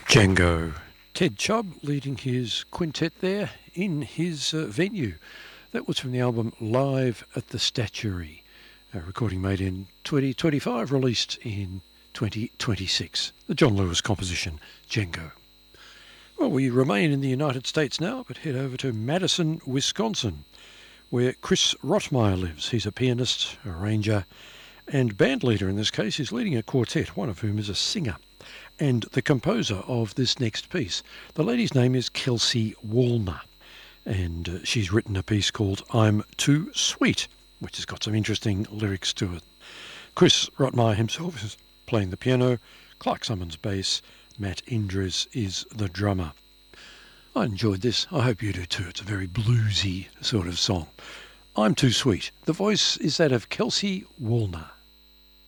Django. Ted Chubb leading his quintet there in his venue. That was from the album Live at the Statuary, a recording made in 2025, released in 2026. The John Lewis composition, Django. Well, we remain in the United States now, but head over to Madison, Wisconsin, where Chris Rottmeyer lives. He's a pianist, arranger, and band leader in this case. He's leading a quartet, one of whom is a singer, and the composer of this next piece. The lady's name is Kelsey Wallner, and she's written a piece called I'm Too Sweet, which has got some interesting lyrics to it. Chris Rottmeyer himself is playing the piano, Clark Summons bass, Matt Indres is the drummer. I enjoyed this. I hope you do too. It's a very bluesy sort of song. I'm Too Sweet. The voice is that of Kelsey Wallner.